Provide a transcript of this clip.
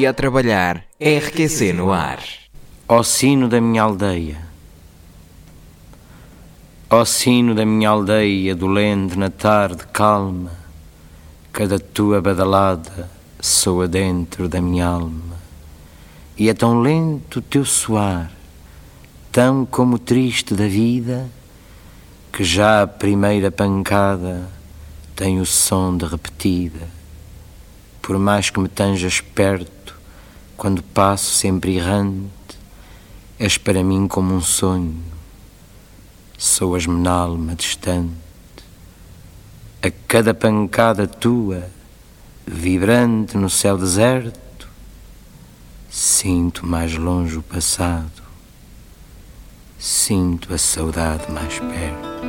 dia a trabalhar, RQC no ar. Ó sino da minha aldeia, ó sino da minha aldeia, dolente na tarde calma, cada tua badalada soa dentro da minha alma. E é tão lento o teu soar, tão como triste da vida, que já a primeira pancada tem o som de repetida. Por mais que me tanjas perto, quando passo sempre errante, és para mim como um sonho, soas-me n'alma distante. A cada pancada tua, vibrante no céu deserto, sinto mais longe o passado, sinto a saudade mais perto.